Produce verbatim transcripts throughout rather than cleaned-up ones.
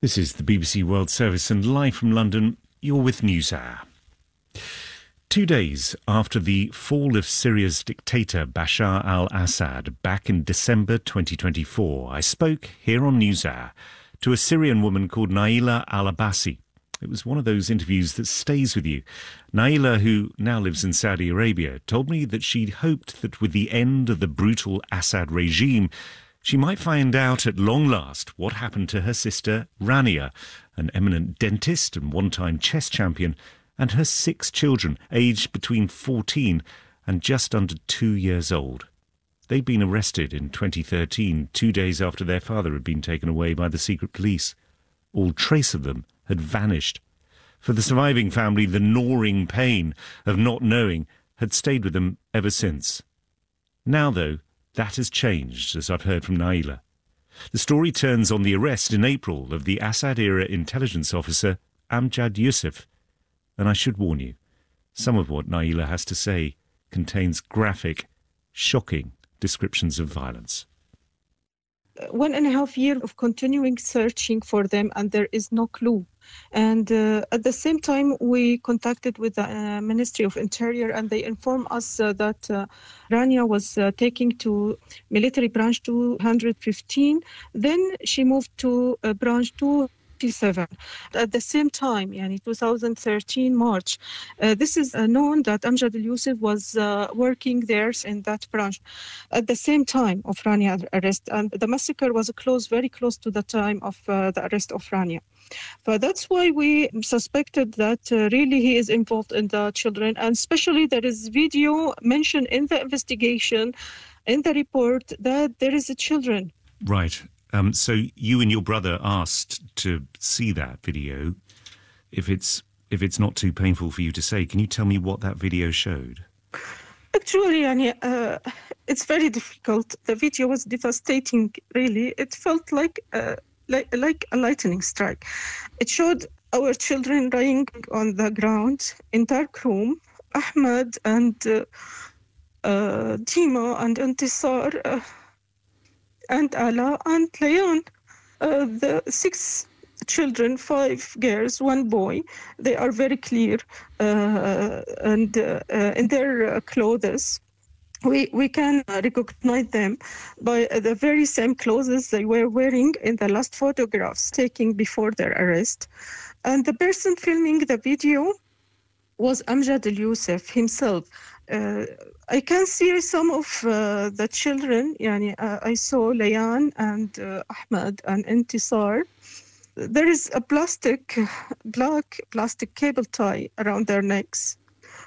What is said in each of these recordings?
This is the B B C World Service, and live from London, you're with NewsHour. Two days after the fall of Syria's dictator Bashar al-Assad back in December twenty twenty-four, I spoke here on NewsHour to a Syrian woman called Naila Al-Abbasi. It was one of those interviews that stays with you. Naila, who now lives in Saudi Arabia, told me that she'd hoped that with the end of the brutal Assad regime, she might find out at long last what happened to her sister Rania, an eminent dentist and one-time chess champion, and her six children, aged between fourteen and just under two years old. They'd been arrested in twenty thirteen, two days after their father had been taken away by the secret police. All trace of them had vanished. For the surviving family, the gnawing pain of not knowing had stayed with them ever since. Now, though, that has changed, as I've heard from Naila. The story turns on the arrest in April of the Assad-era intelligence officer Amjad Yusuf. And I should warn you, some of what Naila has to say contains graphic, shocking descriptions of violence. One and a half year of continuing searching for them, and there is no clue. And uh, at the same time, we contacted with the uh, Ministry of Interior, and they informed us uh, that uh, Rania was uh, taken to military branch two hundred fifteen. Then she moved to uh, branch two fifty-seven. At the same time, yani twenty thirteen March, uh, this is uh, known that Amjad Yusuf was uh, working there in that branch at the same time of Rania's arrest, and the massacre was close, very close to the time of uh, the arrest of Rania. But that's why we suspected that uh, really he is involved in the children, and especially there is video mentioned in the investigation, in the report, that there is a children. Right. Um, so you and your brother asked to see that video. If it's if it's not too painful for you to say, can you tell me what that video showed? Actually, yani, uh, it's very difficult. The video was devastating, really. It felt like uh, like like a lightning strike. It showed our children lying on the ground in dark room. Ahmed and uh, uh, Dima and Intisar uh, and Ala and Layan, uh, the six children, five girls, one boy. They are very clear, uh, and uh, uh, in their uh, clothes. We we can recognize them by the very same clothes they were wearing in the last photographs taken before their arrest. And the person filming the video was Amjad Yusuf himself. Uh, I can see some of uh, the children. Yani, uh, I saw Layan and uh, Ahmed and Intisar. There is a plastic, black plastic cable tie around their necks.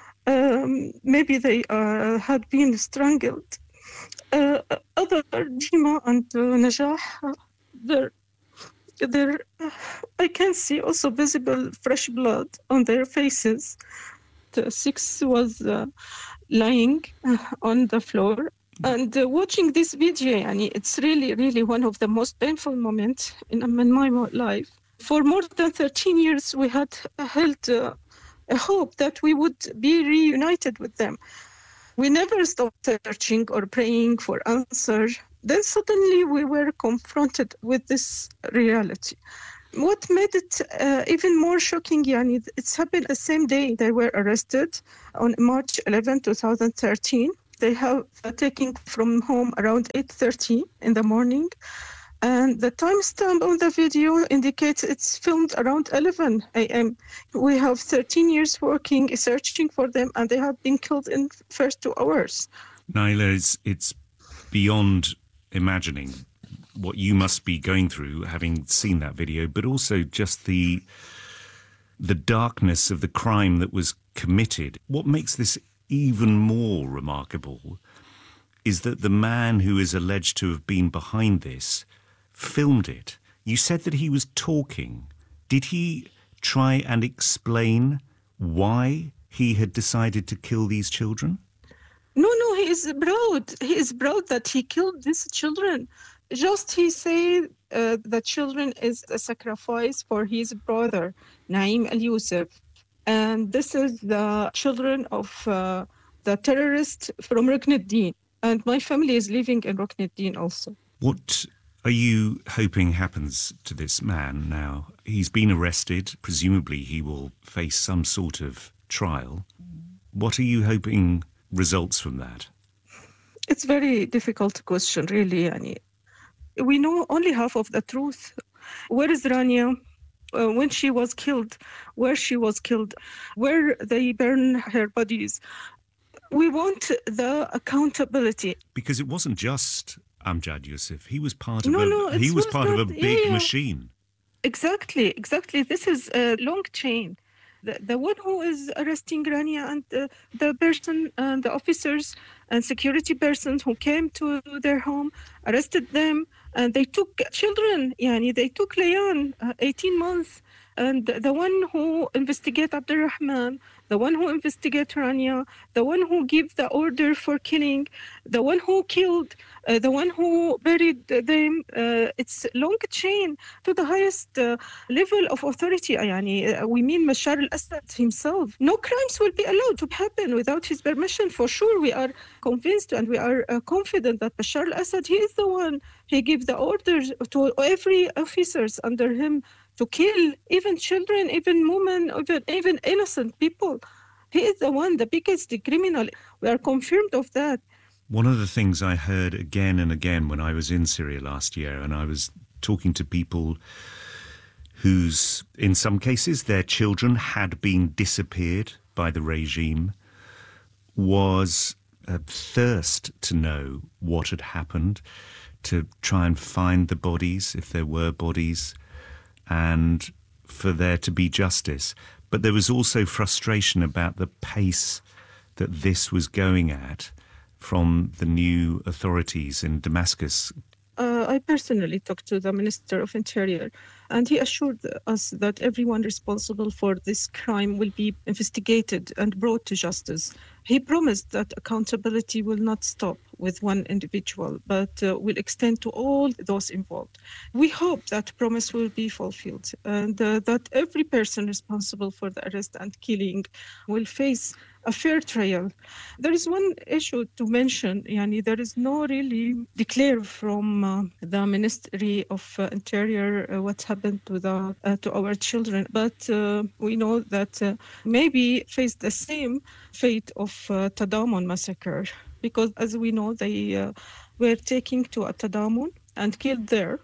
Um, maybe they uh, had been strangled. Uh, other Dima and uh, Najah, there, there, I can see also visible fresh blood on their faces. The six was uh, lying uh, on the floor. And uh, watching this video, yani, it's really, really one of the most painful moments in, in my life. For more than thirteen years, we had held uh, a hope that we would be reunited with them. We never stopped searching or praying for answers. Then suddenly we were confronted with this reality. What made it uh, even more shocking, Yani, it's happened the same day they were arrested on March eleventh, twenty thirteen. They have uh, taken from home around eight thirty in the morning. And the timestamp on the video indicates it's filmed around eleven a.m. We have thirteen years working, searching for them, and they have been killed in the first two hours. Naila, it's, it's beyond imagining what you must be going through, having seen that video, but also just the the darkness of the crime that was committed. What makes this even more remarkable is that the man who is alleged to have been behind this filmed it. You said that he was talking. Did he try and explain why he had decided to kill these children? No, no, he is proud. He is proud that he killed these children. Just he said uh, the children is a sacrifice for his brother, Naim Al-Yusuf. And this is the children of uh, the terrorist from Rukn al-Din. And my family is living in Rukn al-Din also. What are you hoping happens to this man now? He's been arrested. Presumably he will face some sort of trial. What are you hoping results from that? It's a very difficult question, really. Yani. We know only half of the truth. Where is Rania? Uh, when she was killed, where she was killed, where they burn her bodies. We want the accountability. Because it wasn't just Amjad Yusuf. He was part of no, a no, he was, was part not, of a big yeah, machine. Exactly, exactly. This is a long chain. The, the one who is arresting Rania and uh, the person and the officers and security persons who came to their home, arrested them, and they took children. Yani they took Leon, uh, eighteen months, and the one who investigate Abdulrahman, the one who investigate Rania, the one who gave the order for killing, the one who killed, uh, the one who buried them. Uh, it's long chain to the highest uh, level of authority. Yani, uh, we mean Bashar al-Assad himself. No crimes will be allowed to happen without his permission. For sure, we are convinced and we are uh, confident that Bashar al-Assad, he is the one. He gives the orders to every officers under him to kill even children, even women, even, even innocent people. He is the one, the biggest criminal. We are confirmed of that. One of the things I heard again and again when I was in Syria last year, and I was talking to people whose, in some cases, their children had been disappeared by the regime, was a thirst to know what had happened, to try and find the bodies, if there were bodies, and for there to be justice. But there was also frustration about the pace that this was going at from the new authorities in Damascus. Uh, I personally talked to the Minister of Interior, and he assured us that everyone responsible for this crime will be investigated and brought to justice. He promised that accountability will not stop with one individual, but uh, will extend to all those involved. We hope that promise will be fulfilled and uh, that every person responsible for the arrest and killing will face a fair trial. There is one issue to mention. Yani, there is no really declare from uh, the Ministry of uh, Interior uh, what happened to the uh, to our children, but uh, we know that uh, maybe face the same fate of uh, Tadamun massacre, because as we know, they uh, were taken to a Tadamun and killed there,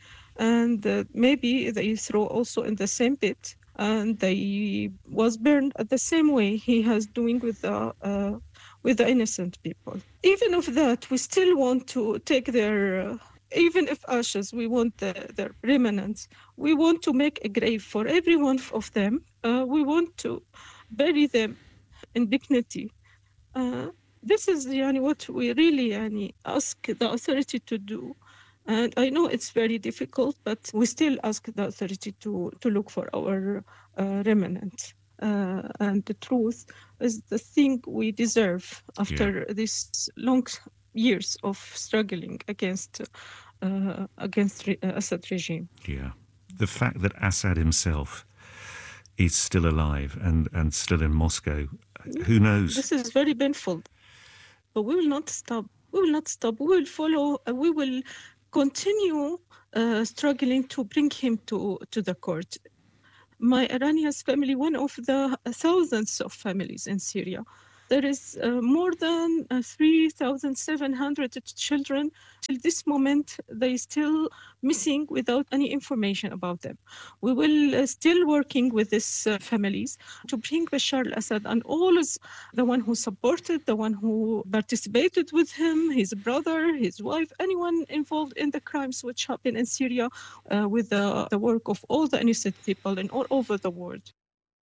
and uh, maybe they throw also in the same pit, and they was burned at the same way he has doing with the uh, with the innocent people. Even of that, we still want to take their, uh, even if ashes, we want the, their remnants. We want to make a grave for every one of them. Uh, we want to bury them in dignity. Uh, this is yani, what we really yani, ask the authority to do. And I know it's very difficult, but we still ask the authority to, to look for our uh, remnant. Uh, and the truth is the thing we deserve after yeah. these long years of struggling against uh, against re- Assad regime. Yeah, the fact that Assad himself is still alive and, and still in Moscow, who knows? This is very painful, but we will not stop. We will not stop. We will follow. Uh, we will continue uh, struggling to bring him to, to the court. My Iranian family, one of the thousands of families in Syria, there is uh, more than uh, three thousand seven hundred children. Till this moment, they still missing without any information about them. We will uh, still working with these uh, families to bring Bashar al-Assad and all is the one who supported, the one who participated with him, his brother, his wife, anyone involved in the crimes which happen in Syria uh, with the, the work of all the innocent people and all over the world.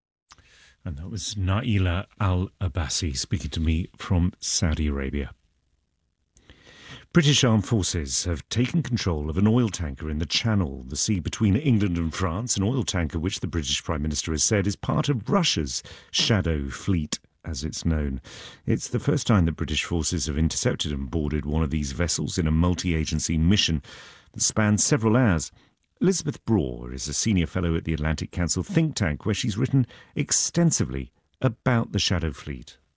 And that was Naila Al-Abbasi speaking to me from Saudi Arabia. British armed forces have taken control of an oil tanker in the Channel, the sea between England and France, an oil tanker which the British Prime Minister has said is part of Russia's Shadow Fleet, as it's known. It's the first time that British forces have intercepted and boarded one of these vessels in a multi-agency mission that spans several hours. Elizabeth Braw is a senior fellow at the Atlantic Council think tank, where she's written extensively about the Shadow Fleet.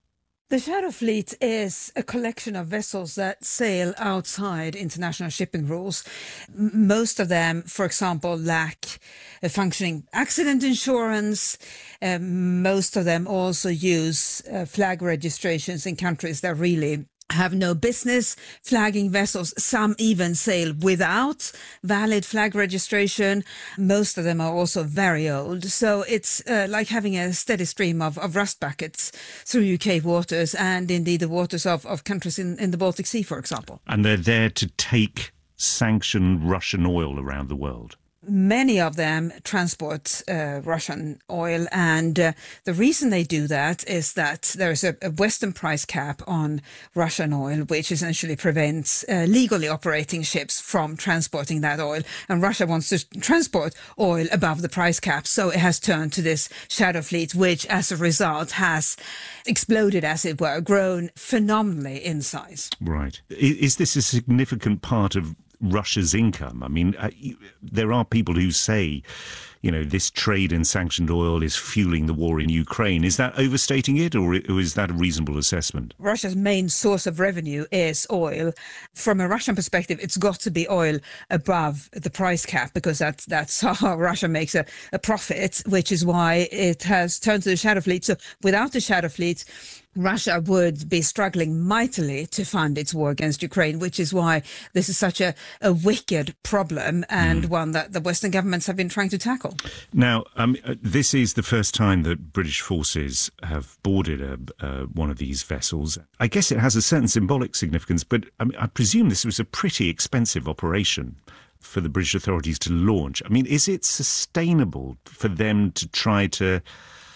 The Shadow Fleet is a collection of vessels that sail outside international shipping rules. M- most of them, for example, lack a functioning accident insurance. Um, most of them also use uh, flag registrations in countries that really have no business flagging vessels. Some even sail without valid flag registration. Most of them are also very old. So it's uh, like having a steady stream of, of rust buckets through U K waters and indeed the waters of, of countries in, in the Baltic Sea, for example. And they're there to take sanctioned Russian oil around the world. Many of them transport uh, Russian oil, and uh, the reason they do that is that there's a, a Western price cap on Russian oil, which essentially prevents uh, legally operating ships from transporting that oil. And Russia wants to transport oil above the price cap, so it has turned to this shadow fleet, which as a result has exploded, as it were, grown phenomenally in size. Right. Is, is this a significant part of Russia's income? I mean, uh, there are people who say, you know, this trade in sanctioned oil is fueling the war in Ukraine. Is that overstating it, or is that a reasonable assessment? Russia's main source of revenue is oil. From a Russian perspective, it's got to be oil above the price cap, because that's that's how Russia makes a, a profit, which is why it has turned to the shadow fleet. So without the shadow fleet, Russia would be struggling mightily to fund its war against Ukraine, which is why this is such a, a wicked problem and mm. one that the Western governments have been trying to tackle. Now, um, this is the first time that British forces have boarded a, uh, one of these vessels. I guess it has a certain symbolic significance, but I, mean, I presume this was a pretty expensive operation for the British authorities to launch. I mean, is it sustainable for them to try to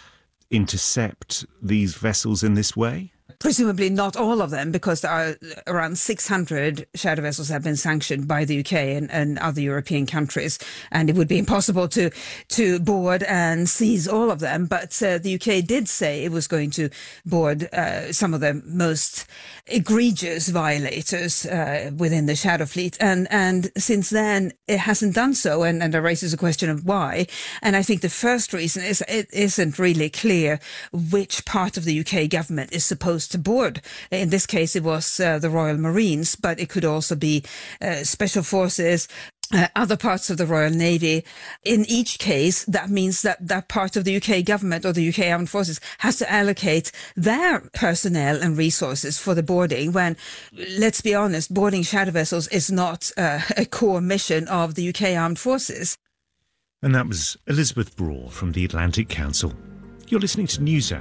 intercept these vessels in this way? Presumably not all of them, because there are around six hundred shadow vessels have been sanctioned by the U K and, and other European countries, and it would be impossible to to board and seize all of them. But uh, the U K did say it was going to board uh, some of the most egregious violators uh, within the shadow fleet, and and since then it hasn't done so, and, and it raises a question of why. And I think the first reason is it isn't really clear which part of the U K government is supposed to board. In this case, it was uh, the Royal Marines, but it could also be uh, special forces, uh, other parts of the Royal Navy. In each case, that means that that part of the U K government or the U K Armed Forces has to allocate their personnel and resources for the boarding, when, let's be honest, boarding shadow vessels is not uh, a core mission of the U K Armed Forces. And that was Elizabeth Braw from the Atlantic Council. You're listening to NewsHour.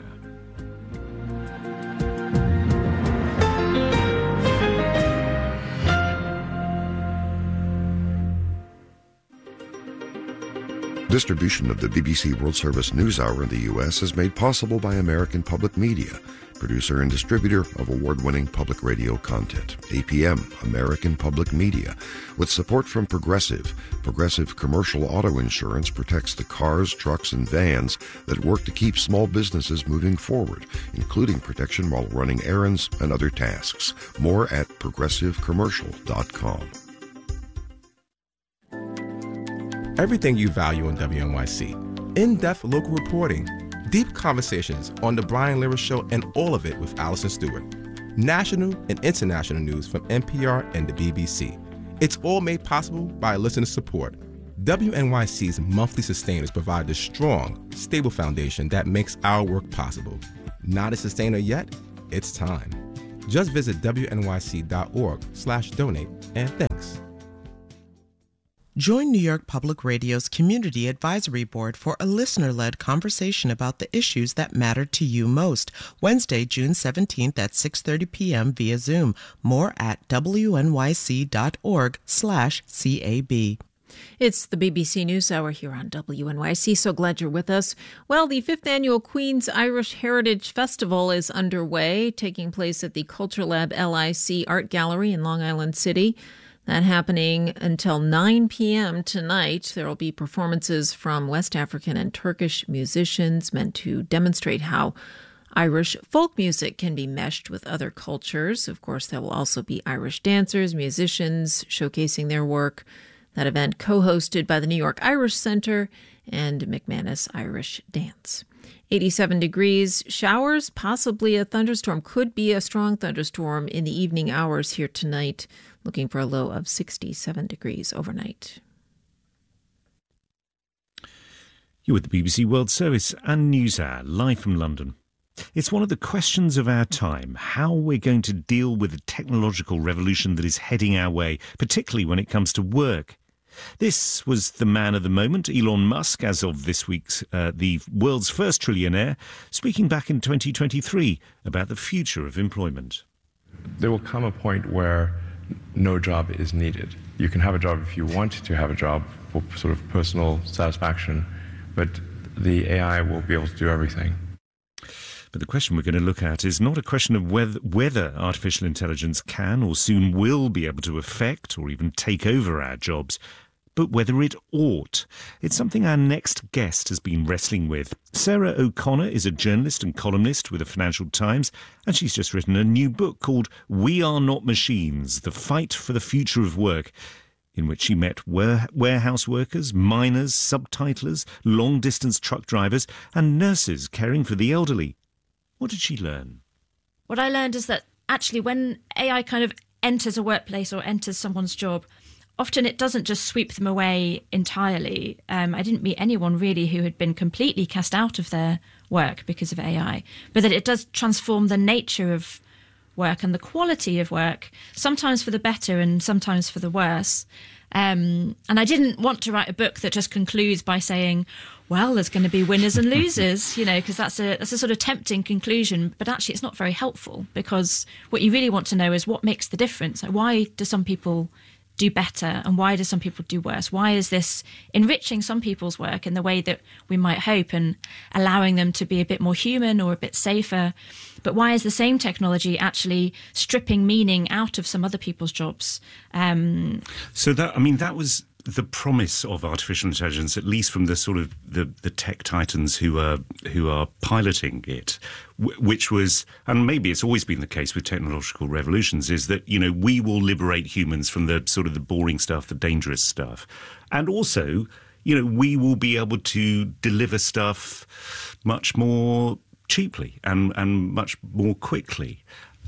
Distribution of the B B C World Service NewsHour in the U S is made possible by American Public Media, producer and distributor of award-winning public radio content. A P M, American Public Media, with support from Progressive. Progressive Commercial Auto Insurance protects the cars, trucks, and vans that work to keep small businesses moving forward, including protection while running errands and other tasks. More at progressive commercial dot com. Everything you value on W N Y C. In-depth local reporting, deep conversations on The Brian Lehrer Show, and all of it with Allison Stewart. National and international news from N P R and the B B C. It's all made possible by listener support. W N Y C's monthly sustainers provide the strong, stable foundation that makes our work possible. Not a sustainer yet? It's time. Just visit W N Y C dot org slash donate, and thanks. Join New York Public Radio's Community Advisory Board for a listener-led conversation about the issues that matter to you most. Wednesday, June seventeenth at six thirty p.m. via Zoom. More at W N Y C dot org slash C A B. It's the B B C NewsHour here on W N Y C. So glad you're with us. Well, the fifth annual Queen's Irish Heritage Festival is underway, taking place at the Culture Lab L I C Art Gallery in Long Island City. That happening until nine p.m. tonight. There will be performances from West African and Turkish musicians meant to demonstrate how Irish folk music can be meshed with other cultures. Of course, there will also be Irish dancers, musicians showcasing their work. That event co-hosted by the New York Irish Center and McManus Irish Dance. eighty-seven degrees. Showers, possibly a thunderstorm. Could be a strong thunderstorm in the evening hours here tonight. Looking for a low of sixty-seven degrees overnight. You're with the B B C World Service and NewsHour, live from London. It's one of the questions of our time, how we're going to deal with the technological revolution that is heading our way, particularly when it comes to work. This was the man of the moment, Elon Musk, as of this week's uh, the world's first trillionaire, speaking back in twenty twenty-three about the future of employment. There will come a point where no job is needed. You can have a job if you want to have a job for sort of personal satisfaction, but the A I will be able to do everything. But the question we're going to look at is not a question of whether, whether artificial intelligence can or soon will be able to affect or even take over our jobs, but whether it ought. It's something our next guest has been wrestling with. Sarah O'Connor is a journalist and columnist with the Financial Times, and she's just written a new book called We Are Not Machines, The Fight for the Future of Work, in which she met warehouse workers, miners, subtitlers, long-distance truck drivers, and nurses caring for the elderly. What did she learn? What I learned is that actually when A I kind of enters a workplace or enters someone's job, often it doesn't just sweep them away entirely. Um, I didn't meet anyone really who had been completely cast out of their work because of A I, but that it does transform the nature of work and the quality of work, sometimes for the better and sometimes for the worse. Um, and I didn't want to write a book that just concludes by saying, well, there's going to be winners and losers, you know, because that's a that's a sort of tempting conclusion. But actually, it's not very helpful, because what you really want to know is what makes the difference. Like, why do some people do better and why do some people do worse? Why is this enriching some people's work in the way that we might hope and allowing them to be a bit more human or a bit safer? But why is the same technology actually stripping meaning out of some other people's jobs? Um, so that, I mean, that was the promise of artificial intelligence, at least from the sort of the, the tech titans who are who are piloting it, w- which was, and maybe it's always been the case with technological revolutions, is that, you know, we will liberate humans from the sort of the boring stuff, the dangerous stuff. And also, you know, we will be able to deliver stuff much more cheaply and, and much more quickly.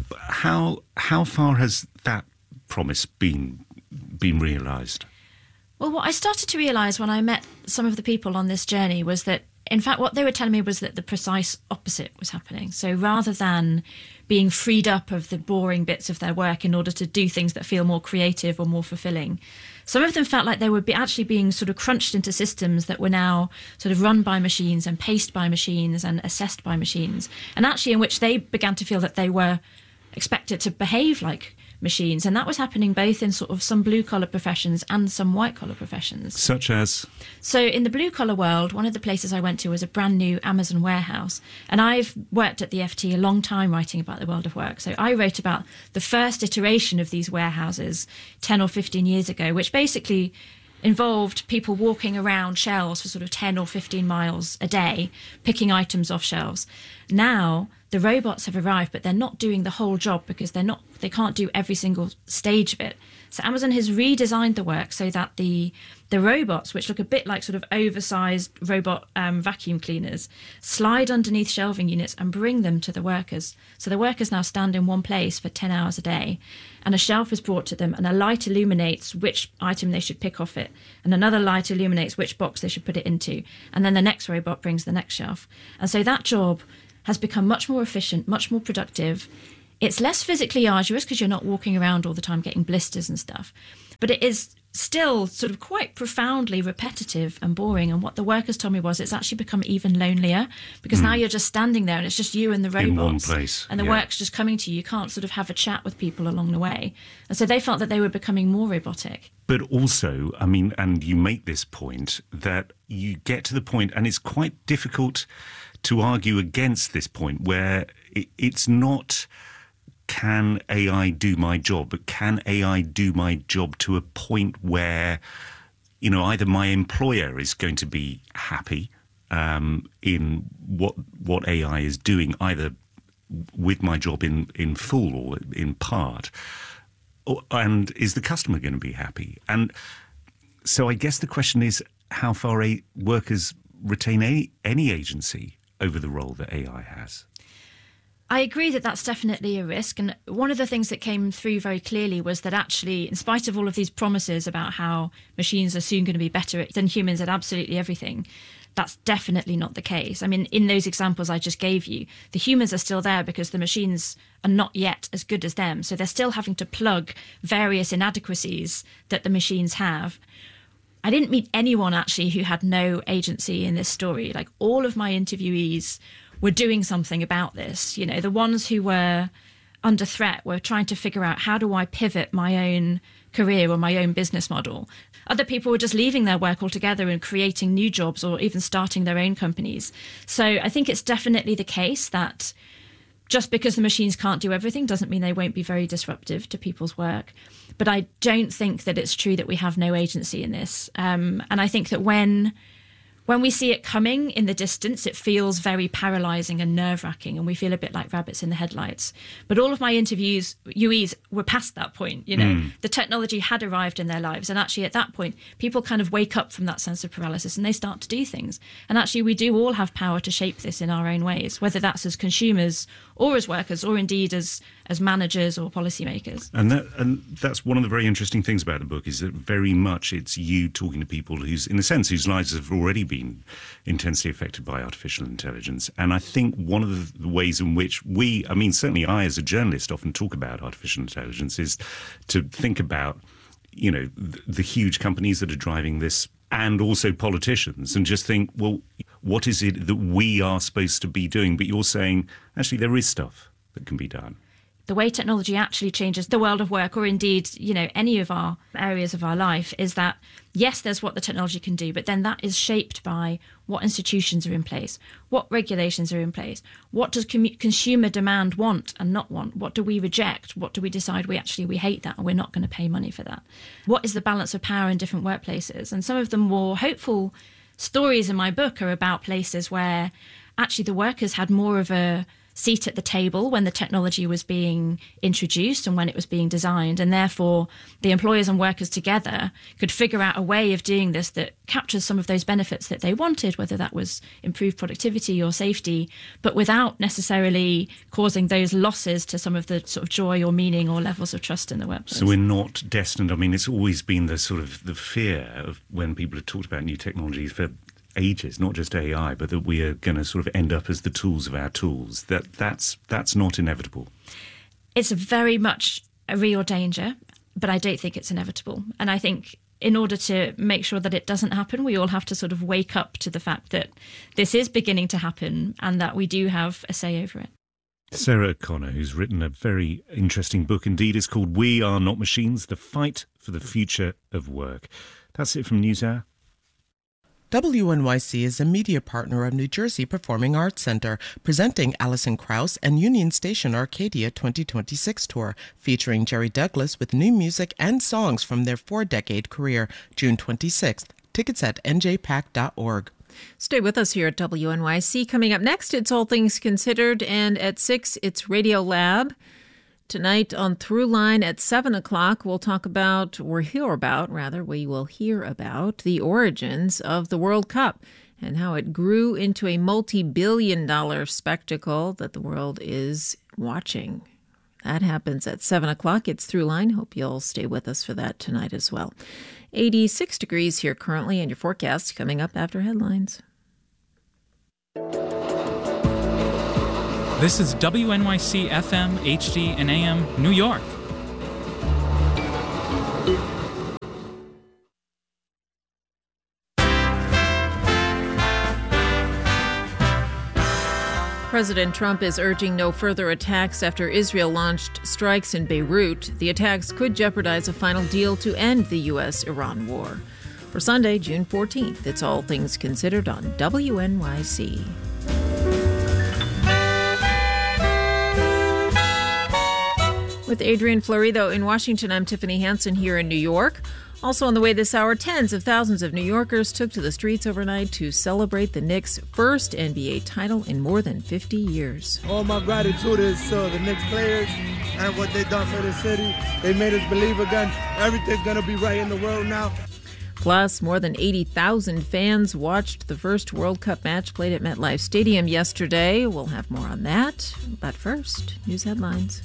How how far has that promise been been realised? Well, what I started to realise when I met some of the people on this journey was that, in fact, what they were telling me was that the precise opposite was happening. So rather than being freed up of the boring bits of their work in order to do things that feel more creative or more fulfilling, some of them felt like they were be actually being sort of crunched into systems that were now sort of run by machines and paced by machines and assessed by machines, and actually in which they began to feel that they were expected to behave like machines. And that was happening both in sort of some blue-collar professions and some white-collar professions. Such as? So in the blue-collar world, one of the places I went to was a brand new Amazon warehouse. And I've worked at the F T a long time writing about the world of work. So I wrote about the first iteration of these warehouses ten or fifteen years ago, which basically involved people walking around shelves for sort of ten or fifteen miles a day, picking items off shelves. Now the robots have arrived, but they're not doing the whole job because they're not, they can't do every single stage of it. So Amazon has redesigned the work so that the the robots, which look a bit like sort of oversized robot um, vacuum cleaners, slide underneath shelving units and bring them to the workers. So the workers now stand in one place for ten hours a day, and a shelf is brought to them, and a light illuminates which item they should pick off it, and another light illuminates which box they should put it into, and then the next robot brings the next shelf. And so that job has become much more efficient, much more productive. It's less physically arduous because you're not walking around all the time getting blisters and stuff. But it is still sort of quite profoundly repetitive and boring. And what the workers told me was it's actually become even lonelier because mm. now you're just standing there and it's just you and the robots. In one place. And the yeah. work's just coming to you. You can't sort of have a chat with people along the way. And so they felt that they were becoming more robotic. But also, I mean, and you make this point, that you get to the point, and it's quite difficult to argue against this point, where it, it's not can A I do my job, but can A I do my job to a point where, you know, either my employer is going to be happy um, in what what A I is doing, either with my job in, in full or in part, or, and is the customer going to be happy? And so I guess the question is how far a workers retain any, any agency over the role that A I has? I agree that that's definitely a risk. And one of the things that came through very clearly was that actually, in spite of all of these promises about how machines are soon going to be better than humans at absolutely everything, that's definitely not the case. I mean, in those examples I just gave you, the humans are still there because the machines are not yet as good as them. So they're still having to plug various inadequacies that the machines have. I didn't meet anyone actually who had no agency in this story. Like, all of my interviewees were doing something about this. You know, the ones who were under threat were trying to figure out, how do I pivot my own career or my own business model? Other people were just leaving their work altogether and creating new jobs or even starting their own companies. So I think it's definitely the case that just because the machines can't do everything doesn't mean they won't be very disruptive to people's work. But I don't think that it's true that we have no agency in this. Um, and I think that when when we see it coming in the distance, it feels very paralyzing and nerve-wracking, and we feel a bit like rabbits in the headlights. But all of my interviews, U Es, were past that point. You know, mm. the technology had arrived in their lives, and actually at that point, people kind of wake up from that sense of paralysis and they start to do things. And actually, we do all have power to shape this in our own ways, whether that's as consumers or as workers, or indeed as as managers or policymakers. And that and that's one of the very interesting things about the book, is that very much it's you talking to people who's, in a sense, whose lives have already been intensely affected by artificial intelligence. And I think one of the ways in which we, I mean, certainly I as a journalist often talk about artificial intelligence is to think about, you know, the, the huge companies that are driving this, and also politicians, and just think, well, what is it that we are supposed to be doing? But you're saying, actually, there is stuff that can be done. The way technology actually changes the world of work, or indeed, you know, any of our areas of our life, is that, yes, there's what the technology can do, but then that is shaped by what institutions are in place, what regulations are in place, what does com- consumer demand want and not want, what do we reject, what do we decide we actually, we hate that and we're not going to pay money for that. What is the balance of power in different workplaces? And some of the more hopeful stories in my book are about places where actually the workers had more of a seat at the table when the technology was being introduced and when it was being designed, and therefore the employers and workers together could figure out a way of doing this that captures some of those benefits that they wanted, whether that was improved productivity or safety, but without necessarily causing those losses to some of the sort of joy or meaning or levels of trust in the workplace. So we're not destined, I mean, it's always been the sort of the fear of when people have talked about new technologies for ages, not just A I, but that we are going to sort of end up as the tools of our tools. That that's that's not inevitable. It's very much a real danger, but I don't think it's inevitable. And I think in order to make sure that it doesn't happen, we all have to sort of wake up to the fact that this is beginning to happen and that we do have a say over it. Sarah O'Connor, who's written a very interesting book indeed, is called We Are Not Machines, The Fight for the Future of Work. That's it from NewsHour. W N Y C is a media partner of New Jersey Performing Arts Center, presenting Alison Krauss and Union Station Arcadia twenty twenty-six tour, featuring Jerry Douglas with new music and songs from their four-decade career, June twenty-sixth. Tickets at n j pac dot org. Stay with us here at W N Y C. Coming up next, it's All Things Considered, and at six, it's Radio Lab. Tonight on Throughline at seven o'clock, we'll talk about, or hear about, rather, we will hear about the origins of the World Cup and how it grew into a multi-billion dollar spectacle that the world is watching. That happens at seven o'clock. It's Throughline. Hope you'll stay with us for that tonight as well. eighty-six degrees here currently, and your forecast coming up after headlines. This is W N Y C F M, H D, and A M, New York. President Trump is urging no further attacks after Israel launched strikes in Beirut. The attacks could jeopardize a final deal to end the U S Iran war. For Sunday, June fourteenth, it's All Things Considered on W N Y C. With Adrian Florido in Washington, I'm Tiffany Hansen here in New York. Also on the way this hour, tens of thousands of New Yorkers took to the streets overnight to celebrate the Knicks' first N B A title in more than fifty years. All my gratitude is to the Knicks players and what they've done for the city. They made us believe again everything's going to be right in the world now. Plus, more than eighty thousand fans watched the first World Cup match played at MetLife Stadium yesterday. We'll have more on that. But first, news headlines.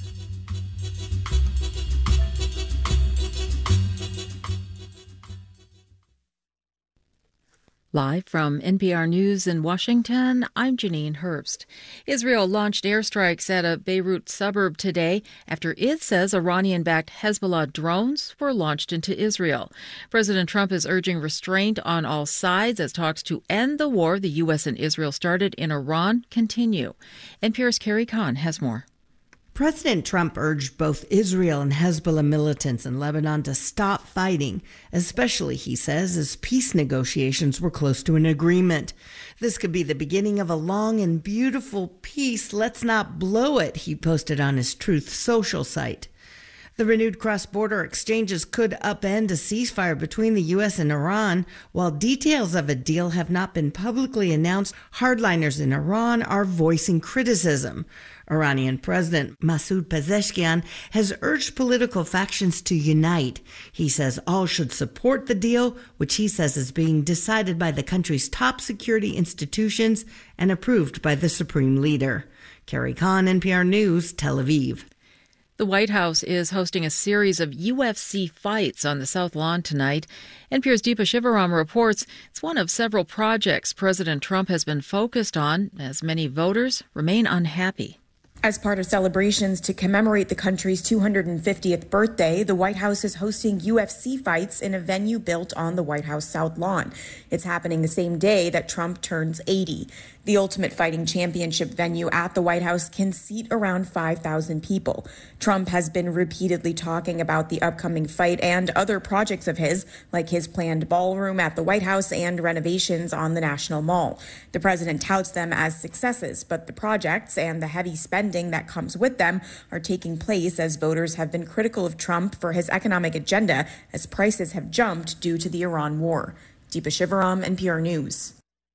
Live from N P R News in Washington, I'm Janine Herbst. Israel launched airstrikes at a Beirut suburb today after it says Iranian-backed Hezbollah drones were launched into Israel. President Trump is urging restraint on all sides as talks to end the war the U S and Israel started in Iran continue. N P R's Carrie Kahn has more. President Trump urged both Israel and Hezbollah militants in Lebanon to stop fighting, especially, he says, as peace negotiations were close to an agreement. This could be the beginning of a long and beautiful peace. Let's not blow it, he posted on his Truth Social site. The renewed cross-border exchanges could upend a ceasefire between the U S and Iran. While details of a deal have not been publicly announced, hardliners in Iran are voicing criticism. Iranian President Masoud Pezeshkian has urged political factions to unite. He says all should support the deal, which he says is being decided by the country's top security institutions and approved by the supreme leader. Carrie Kahn, N P R News, Tel Aviv. The White House is hosting a series of U F C fights on the South Lawn tonight. N P R's Deepa Shivaram reports it's one of several projects President Trump has been focused on as many voters remain unhappy. As part of celebrations to commemorate the country's two hundred fiftieth birthday, the White House is hosting U F C fights in a venue built on the White House South Lawn. It's happening the same day that Trump turns eighty. The Ultimate Fighting Championship venue at the White House can seat around five thousand people. Trump has been repeatedly talking about the upcoming fight and other projects of his, like his planned ballroom at the White House and renovations on the National Mall. The president touts them as successes, but the projects and the heavy spending that comes with them are taking place as voters have been critical of Trump for his economic agenda as prices have jumped due to the Iran war. Deepa Shivaram, N P R News.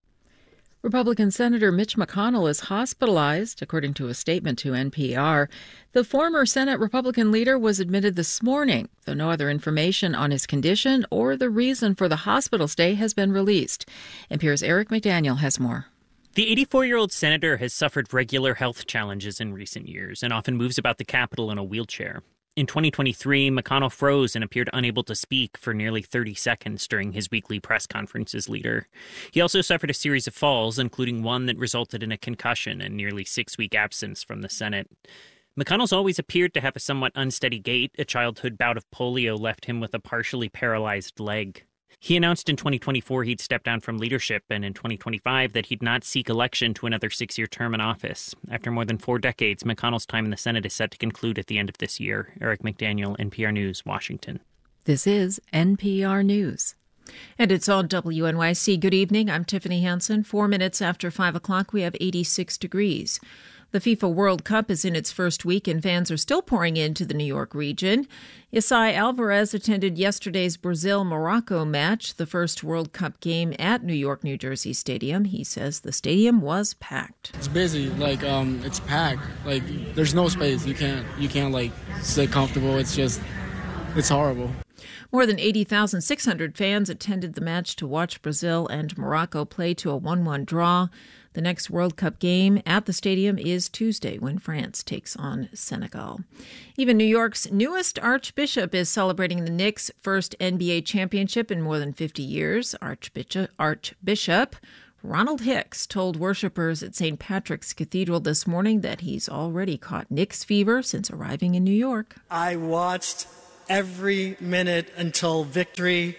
Republican Senator Mitch McConnell is hospitalized, according to a statement to N P R. The former Senate Republican leader was admitted this morning, though no other information on his condition or the reason for the hospital stay has been released. N P R's Eric McDaniel has more. The eighty-four-year-old senator has suffered regular health challenges in recent years and often moves about the Capitol in a wheelchair. In twenty twenty-three, McConnell froze and appeared unable to speak for nearly thirty seconds during his weekly press conference as leader. He also suffered a series of falls, including one that resulted in a concussion and nearly six-week absence from the Senate. McConnell's always appeared to have a somewhat unsteady gait. A childhood bout of polio left him with a partially paralyzed leg. He announced in twenty twenty-four he'd step down from leadership, and in twenty twenty-five that he'd not seek election to another six-year term in office. After more than four decades, McConnell's time in the Senate is set to conclude at the end of this year. Eric McDaniel, N P R News, Washington. This is N P R News. And it's on W N Y C. Good evening. I'm Tiffany Hansen. Four minutes after five o'clock, we have eighty-six degrees. The FIFA World Cup is in its first week, and fans are still pouring into the New York region. Isai Alvarez attended yesterday's Brazil-Morocco match, the first World Cup game at New York, New Jersey Stadium. He says the stadium was packed. It's busy, like um, it's packed. Like there's no space. You can't, you can't like sit comfortable. It's just, it's horrible. More than eighty thousand six hundred fans attended the match to watch Brazil and Morocco play to a one one draw. The next World Cup game at the stadium is Tuesday when France takes on Senegal. Even New York's newest archbishop is celebrating the Knicks' first N B A championship in more than fifty years. Archbishop, Archbishop Ronald Hicks told worshipers at Saint Patrick's Cathedral this morning that he's already caught Knicks fever since arriving in New York. I watched every minute until victory.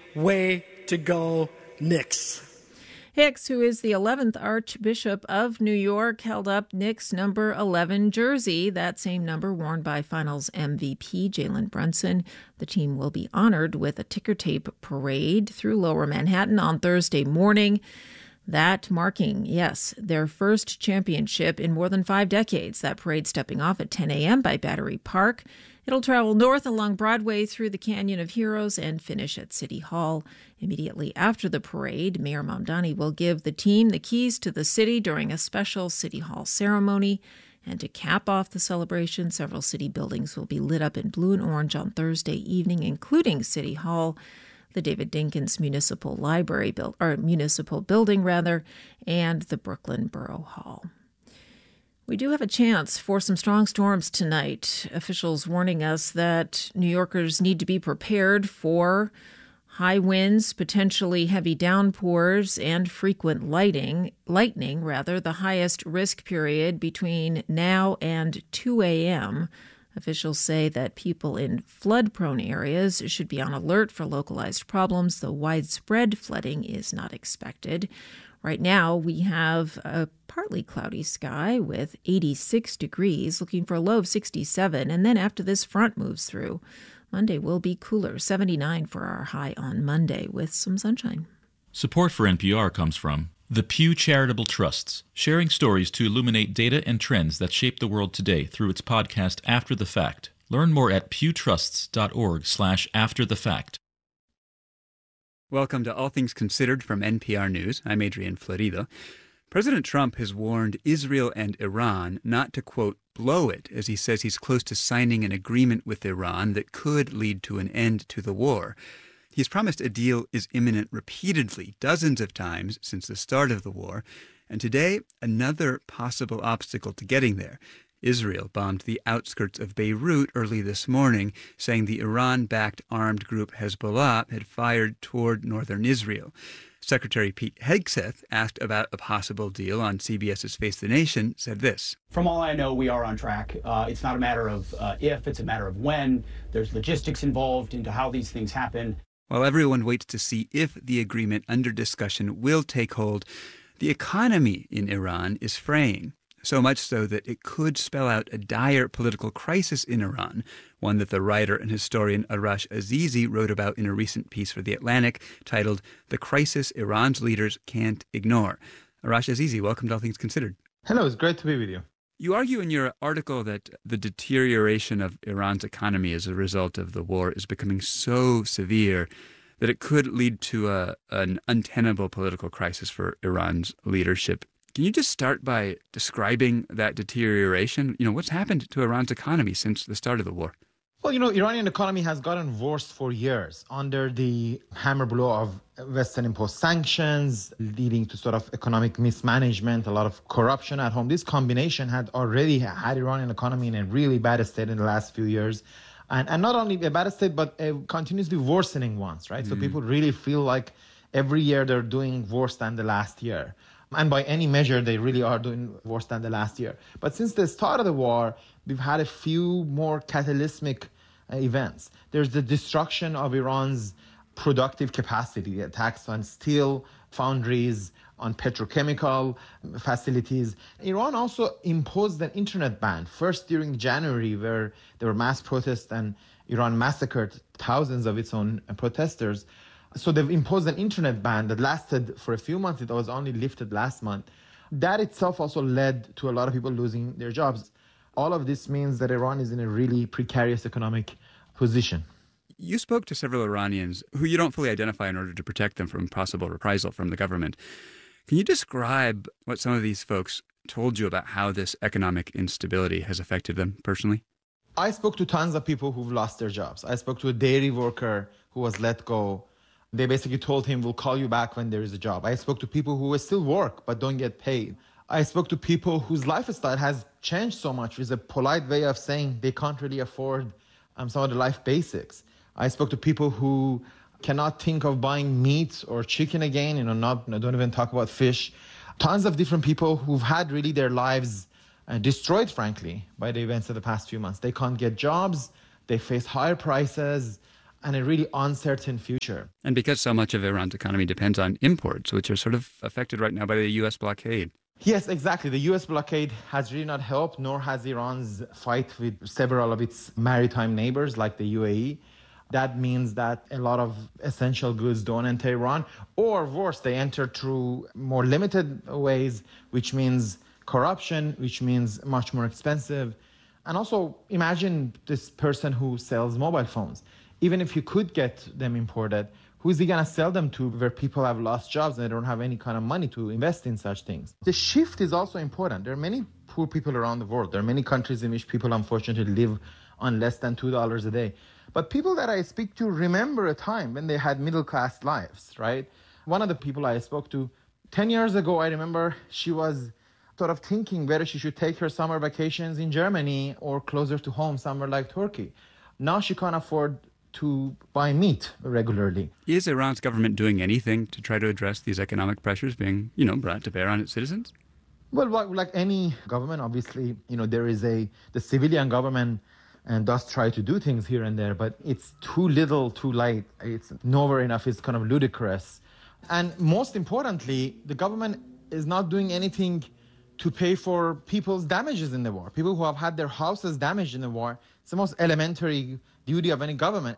Way to go, Knicks. Hicks, who is the eleventh Archbishop of New York, held up Knicks' number eleven jersey, that same number worn by Finals M V P Jalen Brunson. The team will be honored with a ticker tape parade through Lower Manhattan on Thursday morning. That marking, yes, their first championship in more than five decades. That parade stepping off at ten a.m. by Battery Park. It'll travel north along Broadway through the Canyon of Heroes and finish at City Hall. Immediately after the parade, Mayor Mamdani will give the team the keys to the city during a special City Hall ceremony. And to cap off the celebration, several city buildings will be lit up in blue and orange on Thursday evening, including City Hall. the David Dinkins Municipal Library, build, or Municipal Building, rather, and the Brooklyn Borough Hall. We do have a chance for some strong storms tonight. Officials warning us that New Yorkers need to be prepared for high winds, potentially heavy downpours, and frequent lighting, lightning, rather, the highest risk period between now and two a.m. Officials say that people in flood-prone areas should be on alert for localized problems, though widespread flooding is not expected. Right now, we have a partly cloudy sky with eighty-six degrees, looking for a low of sixty-seven, and then after this front moves through, Monday will be cooler, seventy-nine for our high on Monday, with some sunshine. Support for N P R comes from the Pew Charitable Trusts, sharing stories to illuminate data and trends that shape the world today through its podcast After the Fact. Learn more at pewtrusts.org slash after the fact. Welcome to All Things Considered from N P R News. I'm Adrian Florido. President Trump has warned Israel and Iran not to, quote, blow it, as he says he's close to signing an agreement with Iran that could lead to an end to the war. He's promised a deal is imminent repeatedly, dozens of times since the start of the war, and today, another possible obstacle to getting there. Israel bombed the outskirts of Beirut early this morning, saying the Iran-backed armed group Hezbollah had fired toward northern Israel. Secretary Pete Hegseth, asked about a possible deal on CBS's Face the Nation, said this. From all I know, we are on track. Uh, it's not a matter of uh, if, it's a matter of when. There's logistics involved into how these things happen. While everyone waits to see if the agreement under discussion will take hold, the economy in Iran is fraying. So much so that it could spell out a dire political crisis in Iran, one that the writer and historian Arash Azizi wrote about in a recent piece for The Atlantic titled The Crisis Iran's Leaders Can't Ignore. Arash Azizi, welcome to All Things Considered. Hello, it's great to be with you. You argue in your article that the deterioration of Iran's economy as a result of the war is becoming so severe that it could lead to a, an untenable political crisis for Iran's leadership. Can you just start by describing that deterioration? You know, what's happened to Iran's economy since the start of the war? Well, you know, Iranian economy has gotten worse for years under the hammer blow of Western-imposed sanctions, leading to sort of economic mismanagement, a lot of corruption at home. This combination had already had Iranian economy in a really bad state in the last few years. And, and not only a bad state, but a continuously worsening ones, right? Mm. So people really feel like every year they're doing worse than the last year. And by any measure, they really are doing worse than the last year. But since the start of the war, we've had a few more cataclysmic uh, events. There's the destruction of Iran's productive capacity, the attacks on steel foundries, on petrochemical facilities. Iran also imposed an internet ban, first during January, where there were mass protests and Iran massacred thousands of its own protesters. So they've imposed an internet ban that lasted for a few months. It was only lifted last month. That itself also led to a lot of people losing their jobs. All of this means that Iran is in a really precarious economic position. You spoke to several Iranians who you don't fully identify in order to protect them from possible reprisal from the government. Can you describe what some of these folks told you about how this economic instability has affected them personally? I spoke to tons of people who've lost their jobs. I spoke to a dairy worker who was let go. They basically told him, we'll call you back when there is a job. I spoke to people who still work but don't get paid. I spoke to people whose lifestyle has changed so much. It's a polite way of saying they can't really afford um, some of the life basics. I spoke to people who cannot think of buying meat or chicken again, you know, not, don't even talk about fish. Tons of different people who've had really their lives uh, destroyed, frankly, by the events of the past few months. They can't get jobs, they face higher prices, and a really uncertain future. And because so much of Iran's economy depends on imports, which are sort of affected right now by the U S blockade. Yes, exactly. The U S blockade has really not helped, nor has Iran's fight with several of its maritime neighbors like the U A E. That means that a lot of essential goods don't enter Iran, or worse, they enter through more limited ways, which means corruption, which means much more expensive. And also, imagine this person who sells mobile phones. Even if you could get them imported, who is he going to sell them to where people have lost jobs and they don't have any kind of money to invest in such things? The shift is also important. There are many poor people around the world. There are many countries in which people, unfortunately, live on less than two dollars a day. But people that I speak to remember a time when they had middle-class lives, right? One of the people I spoke to ten years ago, I remember she was sort of thinking whether she should take her summer vacations in Germany or closer to home, somewhere like Turkey. Now she can't afford to buy meat regularly. Is Iran's government doing anything to try to address these economic pressures being, you know, brought to bear on its citizens? Well, like any government, obviously, you know, there is a, the civilian government and does try to do things here and there, but it's too little, too late. It's nowhere enough. It's kind of ludicrous. And most importantly, the government is not doing anything to pay for people's damages in the war. People who have had their houses damaged in the war, it's the most elementary duty of any government.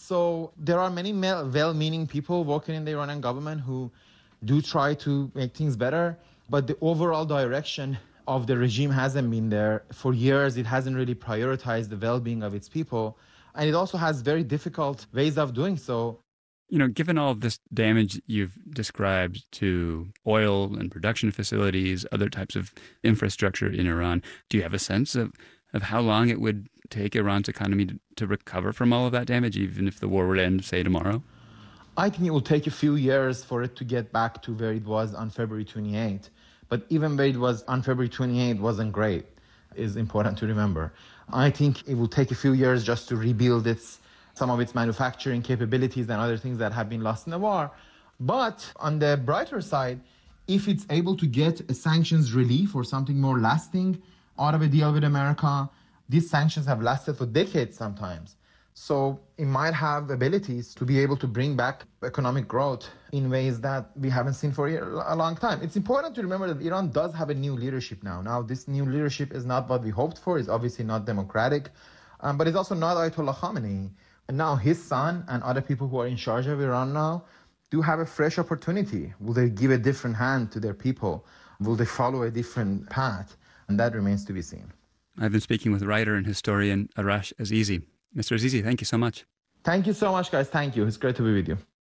So there are many well-meaning people working in the Iranian government who do try to make things better, but the overall direction of the regime hasn't been there. For years, it hasn't really prioritized the well-being of its people, and it also has very difficult ways of doing so. You know, given all this damage you've described to oil and production facilities, other types of infrastructure in Iran, do you have a sense of, of how long it would take Iran's economy to, to recover from all of that damage, even if the war would end, say, tomorrow? I think it will take a few years for it to get back to where it was on February twenty-eighth. But even where it was on February twenty-eighth wasn't great, is important to remember. I think it will take a few years just to rebuild its some of its manufacturing capabilities and other things that have been lost in the war. But on the brighter side, if it's able to get a sanctions relief or something more lasting out of a deal with America, these sanctions have lasted for decades sometimes. So it might have abilities to be able to bring back economic growth in ways that we haven't seen for a long time. It's important to remember that Iran does have a new leadership now. Now, this new leadership is not what we hoped for. It's obviously not democratic, um, but it's also not Ayatollah Khamenei. And now his son and other people who are in charge of Iran now do have a fresh opportunity. Will they give a different hand to their people? Will they follow a different path? And that remains to be seen. I've been speaking with writer and historian Arash Azizi. Mister Azizi, thank you so much. Thank you so much, guys. Thank you. It's great to be with you.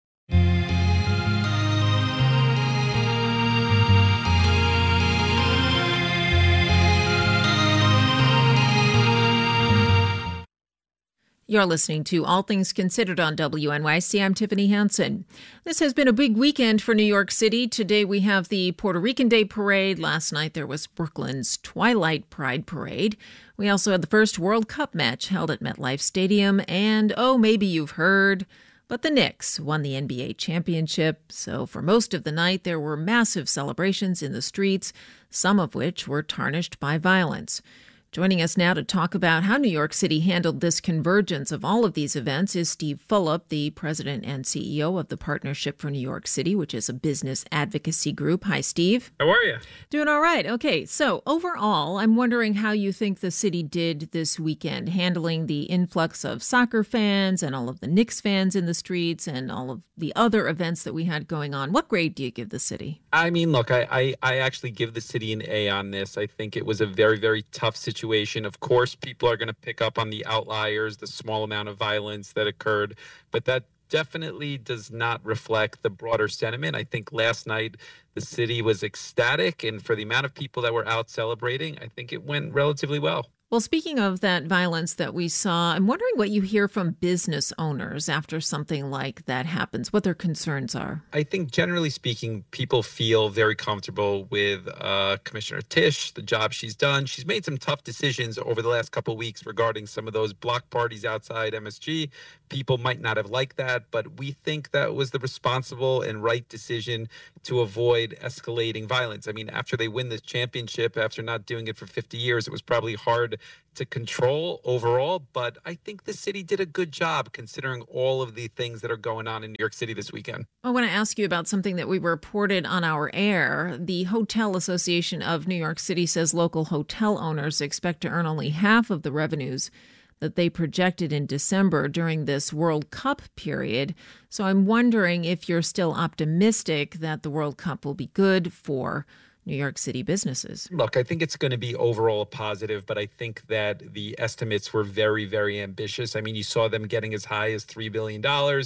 You're listening to All Things Considered on W N Y C. I'm Tiffany Hansen. This has been a big weekend for New York City. Today we have the Puerto Rican Day Parade. Last night there was Brooklyn's Twilight Pride Parade. We also had the first World Cup match held at MetLife Stadium. And, oh, maybe you've heard, but the Knicks won the N B A championship. So for most of the night there were massive celebrations in the streets, some of which were tarnished by violence. Joining us now to talk about how New York City handled this convergence of all of these events is Steve Fulop, the president and C E O of the Partnership for New York City, which is a business advocacy group. Hi, Steve. How are you? Doing all right. Okay, so overall, I'm wondering how you think the city did this weekend, handling the influx of soccer fans and all of the Knicks fans in the streets and all of the other events that we had going on. What grade do you give the city? I mean, look, I, I, I actually give the city an A on this. I think it was a very, very tough situation. Of course, people are going to pick up on the outliers, the small amount of violence that occurred, but that definitely does not reflect the broader sentiment. I think last night the city was ecstatic, and for the amount of people that were out celebrating, I think it went relatively well. Well, speaking of that violence that we saw, I'm wondering what you hear from business owners after something like that happens, what their concerns are. I think generally speaking, people feel very comfortable with uh, Commissioner Tisch, the job she's done. She's made some tough decisions over the last couple of weeks regarding some of those block parties outside M S G. People might not have liked that, but we think that was the responsible and right decision to avoid escalating violence. I mean, after they win this championship, after not doing it for fifty years, it was probably hard to control overall, but I think the city did a good job considering all of the things that are going on in New York City this weekend. I want to ask you about something that we reported on our air. The Hotel Association of New York City says local hotel owners expect to earn only half of the revenues that they projected in December during this World Cup period. So I'm wondering if you're still optimistic that the World Cup will be good for New York City businesses. Look, I think it's going to be overall a positive, but I think that the estimates were very, very ambitious. I mean, you saw them getting as high as three billion dollars.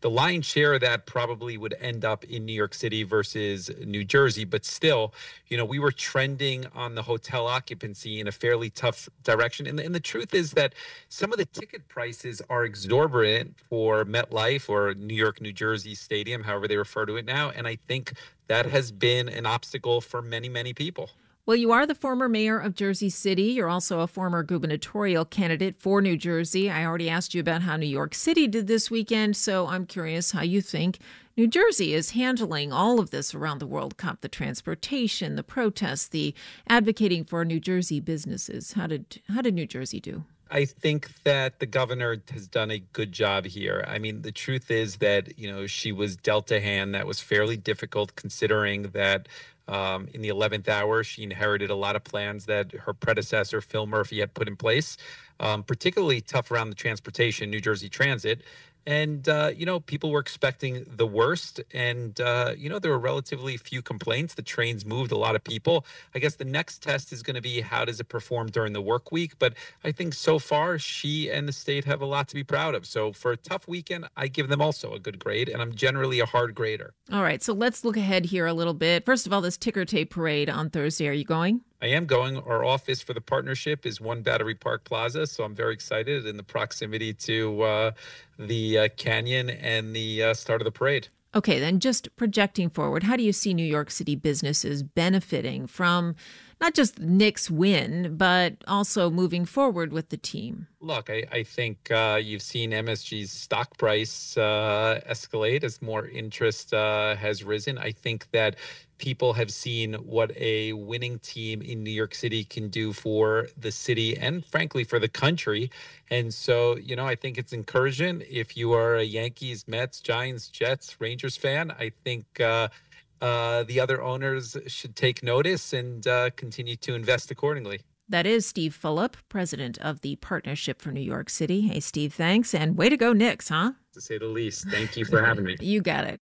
the lion's share of that probably would end up in New York City versus New Jersey. But still, you know, we were trending on the hotel occupancy in a fairly tough direction. And, and the truth is that some of the ticket prices are exorbitant for MetLife or New York, New Jersey Stadium, however they refer to it now. And I think that has been an obstacle for many, many people. Well, you are the former mayor of Jersey City. You're also a former gubernatorial candidate for New Jersey. I already asked you about how New York City did this weekend, so I'm curious how you think New Jersey is handling all of this around the World Cup, the transportation, the protests, the advocating for New Jersey businesses. How did how did New Jersey do? I think that the governor has done a good job here. I mean, the truth is that, you know, she was dealt a hand that was fairly difficult, considering that um, in the eleventh hour, she inherited a lot of plans that her predecessor, Phil Murphy, had put in place, um, particularly tough around the transportation, New Jersey Transit. And, uh, you know, people were expecting the worst. And, uh, you know, there were relatively few complaints. The trains moved a lot of people. I guess the next test is going to be how does it perform during the work week. But I think so far she and the state have a lot to be proud of. So for a tough weekend, I give them also a good grade. And I'm generally a hard grader. All right. So let's look ahead here a little bit. First of all, this ticker tape parade on Thursday. Are you going? I am going. Our office for the partnership is One Battery Park Plaza, so I'm very excited in the proximity to uh, the uh, canyon and the uh, start of the parade. Okay, then just projecting forward, how do you see New York City businesses benefiting from not just Knicks' win, but also moving forward with the team? Look, I, I think uh, you've seen M S G's stock price uh, escalate as more interest uh, has risen. I think that people have seen what a winning team in New York City can do for the city and, frankly, for the country. And so, you know, I think it's encouraging. If you are a Yankees, Mets, Giants, Jets, Rangers fan, I think uh, uh, the other owners should take notice and uh, continue to invest accordingly. That is Steve Fulop, president of the Partnership for New York City. Hey, Steve, thanks. And way to go, Knicks, huh? To say the least. Thank you for having me. You got it.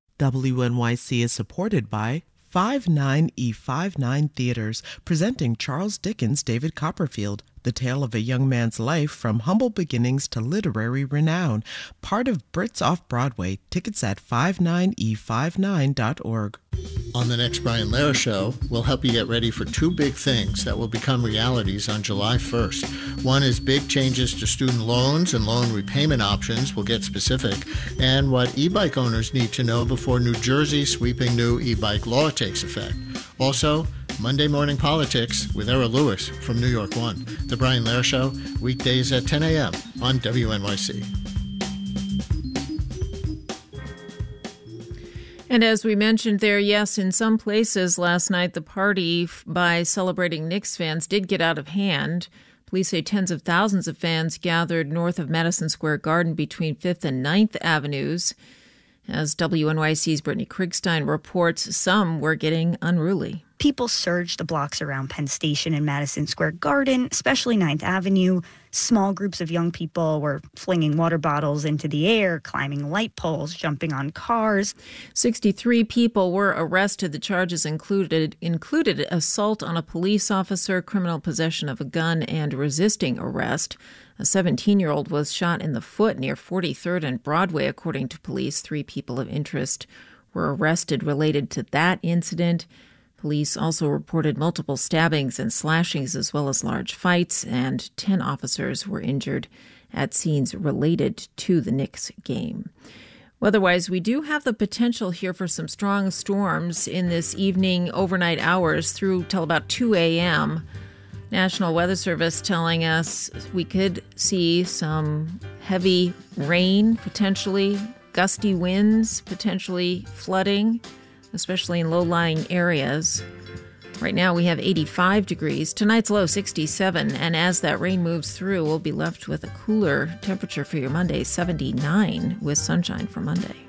W N Y C is supported by five nine E fifty-nine Theaters, presenting Charles Dickens' David Copperfield, the tale of a young man's life from humble beginnings to literary renown. Part of Brits Off-Broadway. Tickets at five nine E fifty-nine dot org. On the next Brian Lehrer Show, we'll help you get ready for two big things that will become realities on July first. One is big changes to student loans and loan repayment options. We'll get specific. And what e-bike owners need to know before New Jersey's sweeping new e-bike law takes effect. Also, Monday Morning Politics with Era Lewis from New York One. The Brian Lehrer Show, weekdays at ten a.m. on W N Y C. And as we mentioned there, yes, in some places last night, the party, by celebrating Knicks fans, did get out of hand. Police say tens of thousands of fans gathered north of Madison Square Garden between fifth and ninth Avenues. As W N Y C's Brittany Kriegstein reports, some were getting unruly. People surged the blocks around Penn Station and Madison Square Garden, especially ninth Avenue. Small groups of young people were flinging water bottles into the air, climbing light poles, jumping on cars. sixty-three people were arrested. The charges included included assault on a police officer, criminal possession of a gun, and resisting arrest. A seventeen-year-old was shot in the foot near forty-third and Broadway, according to police. Three people of interest were arrested related to that incident. Police also reported multiple stabbings and slashings as well as large fights, and ten officers were injured at scenes related to the Knicks game. Otherwise, we do have the potential here for some strong storms in this evening, overnight hours through till about two a.m. National Weather Service telling us we could see some heavy rain, potentially gusty winds, potentially flooding, especially in low-lying areas. Right now we have eighty-five degrees. Tonight's low sixty-seven, and as that rain moves through, we'll be left with a cooler temperature for your Monday, seventy-nine, with sunshine for Monday.